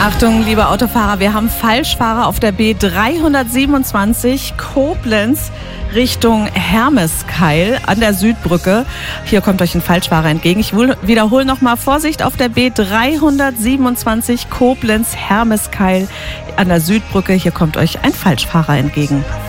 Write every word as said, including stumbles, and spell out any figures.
Achtung, liebe Autofahrer, wir haben Falschfahrer auf der B dreihundertsiebenundzwanzig Koblenz Richtung Hermeskeil an der Südbrücke. Hier kommt euch ein Falschfahrer entgegen. Ich wiederhole nochmal: Vorsicht auf der B dreihundertsiebenundzwanzig Koblenz Hermeskeil an der Südbrücke. Hier kommt euch ein Falschfahrer entgegen.